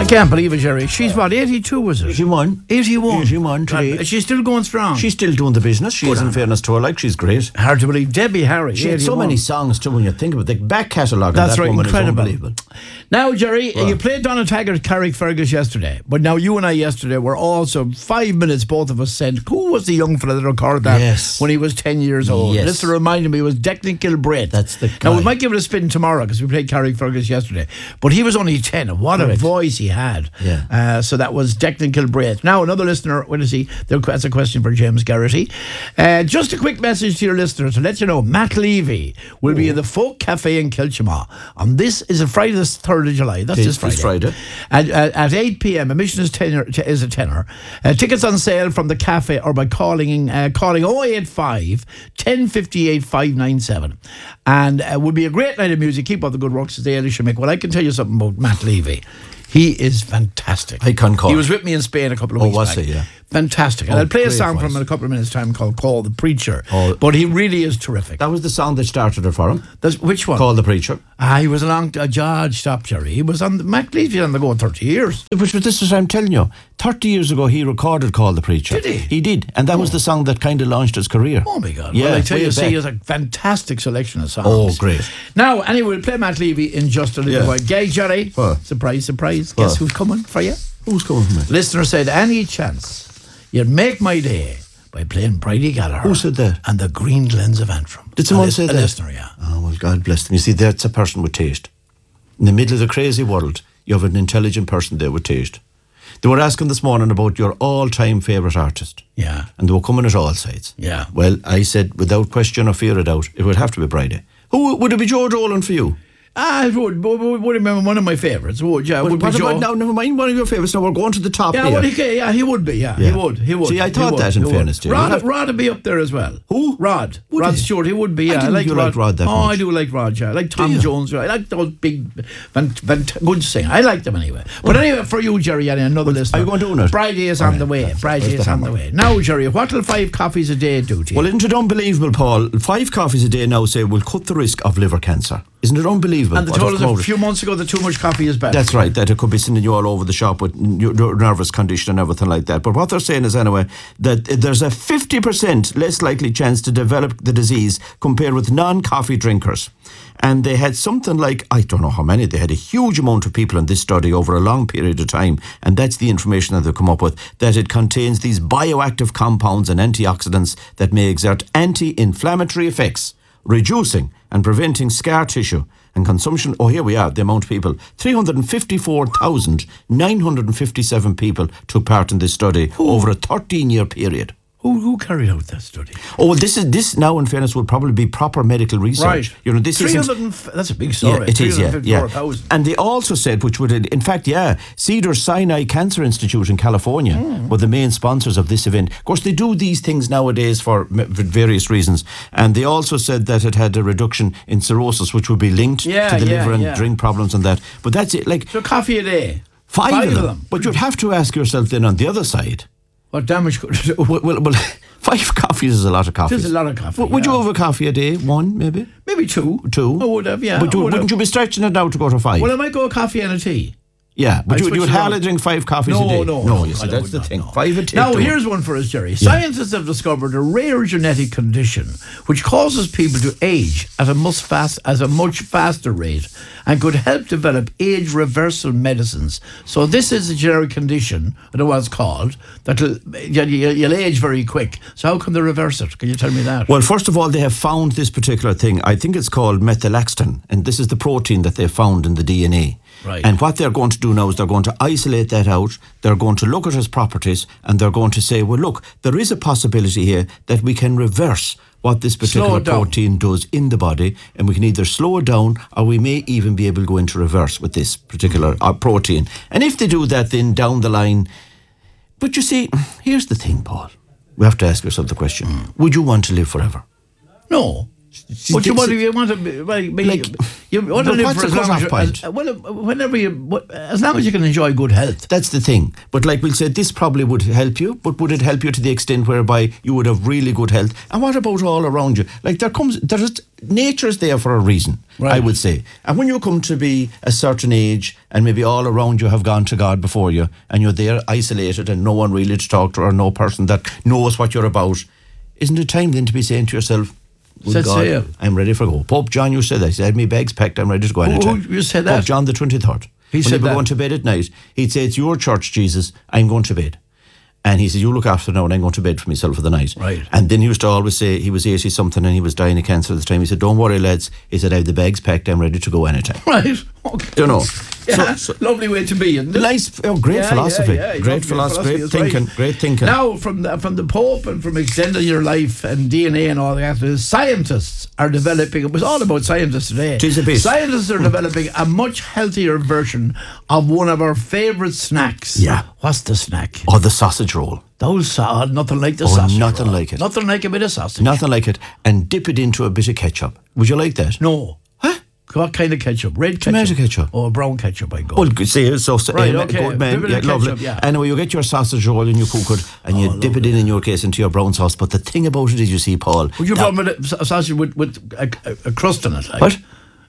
can't believe it, Jerry. She's what, 82 was it? 81. 81. 81 today. She's still going strong. She's still doing the business. She's, in fairness to her, like, she's great. Hard to believe. Debbie Harry. She had so many songs too when you think of it. The back catalogue of that woman is unbelievable. Now, Jerry, you played Donna Taggart, Carrickfergus yesterday, but now you and I yesterday were also 5 minutes, both of us said, who was the young fella that recorded that when he was 10 years old? Yes. Just to remind me, it was Declan Kilbreth. That's the guy. Now, we might give it a spin tomorrow because we played Carrickfergus yesterday, but he was only 10. What a voice he had. Yeah. So that was Declan Kilbreth. Now, another listener, what is he? That's a question for James Garrity. Just a quick message to your listeners to let you know, Matt Levy will be in the Folk Cafe in Kilchama on this is a Friday the 3rd of July. That's this Friday. At 8 p.m. Admission is a tenner. Tickets on sale from the cafe or by calling 085 1058 597. And it will be a great night of music. Keep up the good work, says the Elisha Mick. Well, I can tell you something about Matt Levy. He is fantastic. I concur. He was with me in Spain a couple of weeks back. Was he? Yeah. Fantastic. And I'll play a song from him in a couple of minutes' time called Call the Preacher. But he really is terrific. That was the song that started it for him. Which one? Call the Preacher. He was along George Stop, Jerry. He was on Mac Levy on the go 30 years. Which was this is what I'm telling you. 30 years ago he recorded Call the Preacher. Did he? He did. And that was the song that kind of launched his career. Oh my God. Yeah, well, I tell you, back. he has a fantastic selection of songs. Oh, great. Now, anyway, we'll play Matt Levy in just a little while. Gay Jerry. What? Surprise, surprise. Guess who's coming for you? Who's coming for me? Listener said, any chance you'd make my day by playing Bridie Gallagher. Who said that? And the Green Glens of Antrim. Did someone say that? A listener, yeah. Oh, well, God bless them. You see, that's a person with taste. In the middle of the crazy world, you have an intelligent person there with taste. They were asking this morning about your all-time favourite artist. Yeah. And they were coming at all sides. Yeah. Well, I said, without question or fear of doubt, it would have to be Bridie. Who would it be? George Olin for you? It would remember one of my favourites. Would, yeah. Would what about now? Never mind one of your favourites. Now we're going to the top here. Well, he would be. Yeah, he would. See, I thought that in fairness to you. Rod would be up there as well. Who? Rod Stewart. He would be. Yeah, I like Rod that much. I do like Rod. Yeah, I like Tom Jones. I like those big, good singer. I like them anyway. But anyway, for you, Jerry, another listener. Are you going to do it? Friday is on the way. Friday is on the way. Now, Jerry, what will 5 coffees a day do to you? Well, isn't it unbelievable, Paul? 5 coffees a day now say will cut the risk of liver cancer. Isn't it unbelievable? And they told us a few months ago that too much coffee is bad. That's right, that it could be sending you all over the shop with your nervous condition and everything like that. But what they're saying is anyway, that there's a 50% less likely chance to develop the disease compared with non-coffee drinkers. And they had something like, I don't know how many, they had a huge amount of people in this study over a long period of time. And that's the information that they've come up with, that it contains these bioactive compounds and antioxidants that may exert anti-inflammatory effects, reducing and preventing scar tissue and consumption. Oh, here we are, the amount of people. 354,957 people took part in this study over a 13-year period. Who carried out that study? Oh, well, this now, in fairness, would probably be proper medical research. Right. You know, this isn't... That's a big story. Yeah, it is, yeah. And they also said, which would, in fact, Cedars-Sinai Cancer Institute in California were the main sponsors of this event. Of course, they do these things nowadays for various reasons. And they also said that it had a reduction in cirrhosis, which would be linked to the liver and drink problems and that. But that's it. Like, so coffee a day? 5 of them. But you'd have to ask yourself then on the other side, what damage could it do? Well, 5 coffees is a lot of coffee. It is a lot of coffee. Would you have a coffee a day? 1, maybe? Maybe 2. 2? I would have, yeah. But wouldn't you be stretching it now to go to 5? Well, I might go a coffee and a tea. Yeah, but you would hardly drink 5 coffees a day. No, you see, that's the thing. 5 a day. Now, here's one for us, Jerry. Scientists have discovered a rare genetic condition which causes people to age at a much faster rate and could help develop age reversal medicines. So this is a genetic condition, I don't know what it's called, that you'll age very quick. So how can they reverse it? Can you tell me that? Well, first of all, they have found this particular thing. I think it's called methylaxtin, and this is the protein that they found in the DNA. Right. And what they're going to do now is they're going to isolate that out, they're going to look at its properties, and they're going to say, well, look, there is a possibility here that we can reverse what this particular protein does in the body, and we can either slow it down or we may even be able to go into reverse with this particular protein. And if they do that, then down the line... But you see, here's the thing, Paul. We have to ask ourselves the question, would you want to live forever? No. But you want to be, you want to live what's for the as long cut-off as as long as you can enjoy good health. That's the thing. But like we'll say, this probably would help you, but would it help you to the extent whereby you would have really good health? And what about all around you? Like nature's there for a reason, Right. I would say. And when you come to be a certain age and maybe all around you have gone to God before you and you're there isolated and no one really to talk to or no person that knows what you're about, isn't it time then to be saying to yourself, good Said God, sail. I'm ready for go. Pope John used to say that. He said, me bags packed, I'm ready to go anytime. Who said that? Pope John the 23rd. He When said they were that. going to bed at night, he'd say, it's your church, Jesus, I'm going to bed. And he said, you look after now and I'm going to bed for myself for the night. Right. And then he used to always say, he was 80-something and he was dying of cancer at the time. He said, don't worry, lads. He said, I have the bags packed, I'm ready to go anytime. Right. Okay. You know. Yeah, lovely way to be, isn't it? Nice, great philosophy. Yeah, Great philosophy, great that's thinking, right. great thinking. Now, from the Pope and from extending your life and DNA and all that, scientists are developing. It was all about scientists today. Jeez, a bit. Scientists are developing a much healthier version of one of our favourite snacks. Yeah. What's the snack? Oh, the sausage roll. Those nothing like the sausage. nothing roll. like it. Nothing like a bit of sausage. Nothing like it. And dip it into a bit of ketchup. Would you like that? No. Huh? What kind of ketchup? Red ketchup? Tomato ketchup. Or brown ketchup, I go. Well, see, so Right, okay. good man, Bit yeah, of lovely. ketchup, yeah. Anyway, you get your sausage roll and you cook it, and you dip it in your case into your brown sauce. But the thing about it is, you see, Paul. Would you problem with a sausage with a crust on it? Like? What?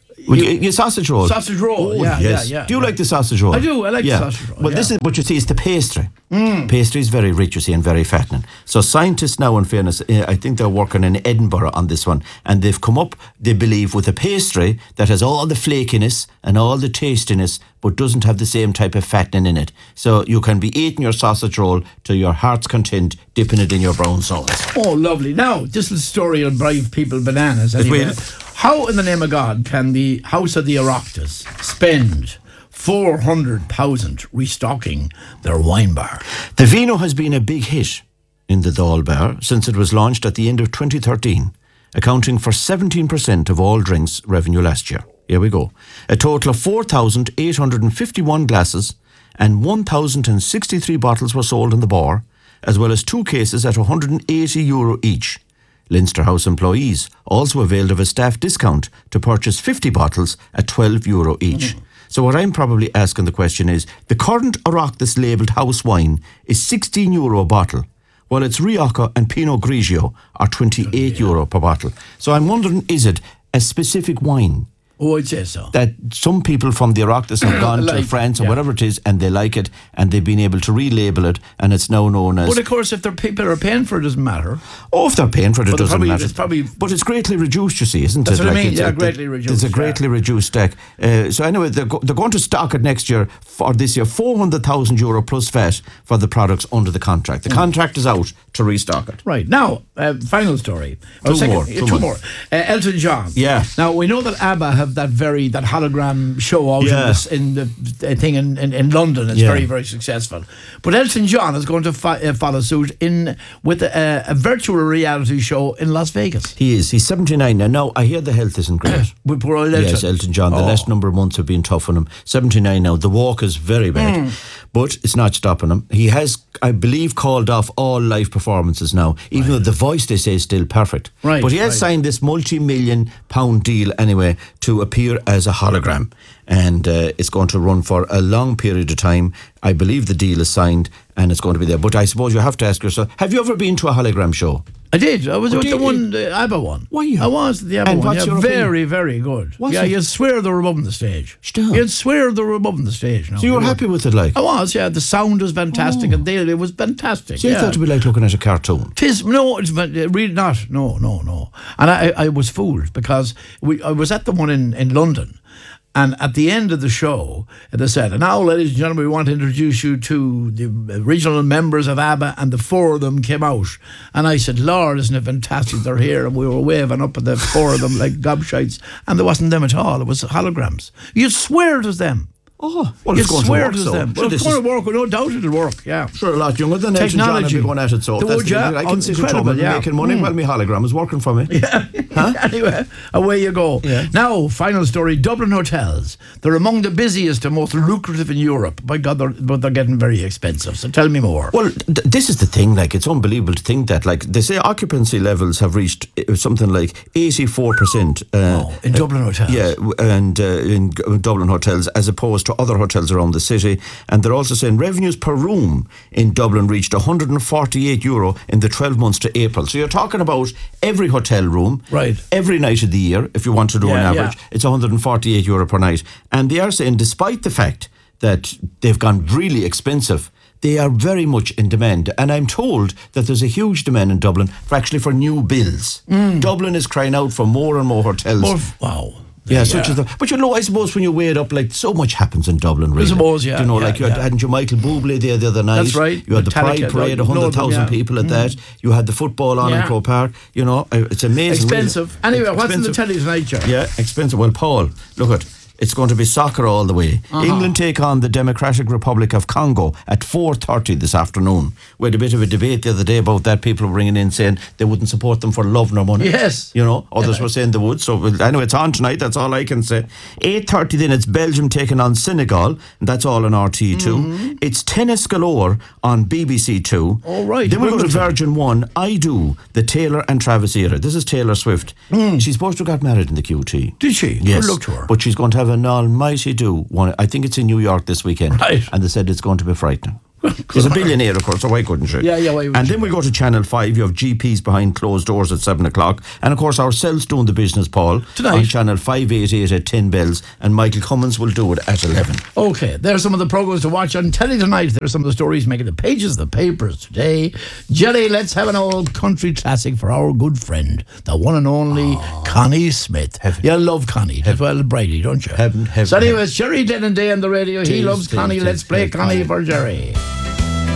Your sausage roll. Sausage roll, Oh, yeah, yes. yeah. Do you like the sausage roll? I do, I like the sausage roll, Well, this is, but you see, it's the pastry. Pastry is very rich, you see, and very fattening. So scientists now, in fairness, I think they're working in Edinburgh on this one, and they've come up, they believe, with a pastry that has all the flakiness and all the tastiness, but doesn't have the same type of fattening in it. So you can be eating your sausage roll to your heart's content, dipping it in your brown sauce. Oh, lovely. Now, this little story will drive people bananas. Anyway. will. How, in the name of God, can the House of the Oireachtas spend 400,000 restocking their wine bar? The Vino has been a big hit in the Dáil Bar since it was launched at the end of 2013, accounting for 17% of all drinks revenue last year. Here we go. A total of 4,851 glasses and 1,063 bottles were sold in the bar, as well as 2 cases at €180 each. Leinster House employees also availed of a staff discount to purchase 50 bottles at €12 each. So what I'm probably asking the question is, the current Oireachtas labelled house wine is €16 a bottle, while its Rioja and Pinot Grigio are €28 per bottle. So I'm wondering, is it a specific wine Oh, I'd say so. that some people from the Oireachtas have gone to Like, France or yeah. whatever it is, and they like it, and they've been able to relabel it, and it's now known as... But of course, if people are paying for it, it doesn't matter. Oh, if they're paying for it, it But doesn't probably- matter. it's probably- But it's greatly reduced, you see, isn't That's it? what I mean, it's yeah, greatly reduced, It's a yeah. greatly reduced stack. So anyway, they're going to stock it next year, for this year, €400,000 plus VAT for the products under the contract. The contract is out to restock it. Right. Now, final story. Two more. Elton John. Yeah. Now, we know that ABBA have that hologram show out Yeah. in the thing in London. It's Yeah. very, very successful. But Elton John is going to follow suit with a virtual reality show in Las Vegas. He is. He's 79 now. Now, I hear the health isn't great. With poor old Elton. Yes, Elton John. The last number of months have been tough on him. 79 now. The walk is very bad. But it's not stopping him. He has, I believe, called off all live performances now, even though the voice, they say, is still perfect. Right, But he has right. signed this multi-million-pound deal anyway to appear as a hologram. And it's going to run for a long period of time. I believe the deal is signed and it's going to be there. But I suppose you have to ask yourself, have you ever been to a hologram show? I did. I was Oh, with did the you? one, the ABBA one. Were you? I was the ABBA And one. what's Yeah, your opinion? very, very good. Was yeah, it? you'd swear they were above the stage. Still? You'd swear they were above the stage. So you were happy with it, like? I was, yeah. The sound was fantastic, and it was fantastic. So you yeah. thought it would be like looking at a cartoon? It's really not. No. And I was fooled because I was at the one in London. And at the end of the show, they said, and now, ladies and gentlemen, we want to introduce you to the original members of ABBA, and the 4 of them came out. And I said, Lord, isn't it fantastic? They're here. And we were waving up at the 4 of them like gobshites. And there wasn't them at all. It was holograms. You'd swear it was them. Oh, well, You it's going swear to work, to so. them. Sure, Well, this it's going is to work. No doubt it'll work, yeah. sure a lot younger than Elton John and Technology. be going at it, so. The That's wood, yeah. I can see the Incredible, trouble in yeah. making money while my hologram is working for me. Anyway, away you go. Yeah. Now, final story. Dublin hotels. They're among the busiest and most lucrative in Europe. By God, but they're getting very expensive. So tell me more. Well, this is the thing, like, it's unbelievable to think that, like, they say occupancy levels have reached something like 84%. In Dublin hotels. Yeah, and in Dublin hotels, as opposed to other hotels around the city. And they're also saying revenues per room in Dublin reached €148 in the 12 months to April. So you're talking about every hotel room, Right. every night of the year, if you want to do an Yeah, average, it's €148 per night. And they are saying, despite the fact that they've gone really expensive, they are very much in demand. And I'm told that there's a huge demand in Dublin for new builds. Dublin is crying out for more and more hotels. Wow. Yeah, such as the. But I suppose when you weigh it up, like, so much happens in Dublin, really. suppose, yeah, like, you had, hadn't you Michael Bublé there the other night? That's right. You had the Metallica, Pride Parade, loads of 100,000 them, yeah. people at that. You had the football on in Yeah. Croke Park. It's amazing. Expensive. Really. Anyway, what's in the Expensive. telly tonight, Joe? Yeah, expensive. Well, Paul, look at. It's going to be soccer all the way. England take on the Democratic Republic of Congo at 4:30 this afternoon. We had a bit of a debate the other day about that. People were bringing in saying they wouldn't support them for love nor money. Yes. Others were saying they would. So anyway, it's on tonight. That's all I can say. 8:30 then it's Belgium taking on Senegal. And that's all on RT2. It's tennis galore on BBC2. All right. Then we go to Wimbledon. Virgin 1. I Do, the Taylor and Travis era. This is Taylor Swift. She's supposed to have got married in the QT. Did she? Yes, Good luck to her. but she's going to have an almighty do. I think it's in New York this weekend. Right. And they said it's going to be frightening. She's a billionaire, of course, so why couldn't she? Yeah, why wouldn't And she? then we go to Channel 5. You have GPs behind closed doors at 7 o'clock. And, of course, ourselves doing the business, Paul. Tonight. On Channel 588 at 10 bells. And Michael Cummins will do it at 11. Okay, there's some of the programmes to watch on telly tonight. There's some of the stories making the pages of the papers today. Jerry, let's have an old country classic for our good friend, the one and only Connie Smith. Heaven. You love Connie, as well as Brady, don't you? Heaven, So anyway, it's Jerry Dead and Day on the radio. He Tease, loves tease, Connie. tease, Let's play tease, Connie tease. for Jerry.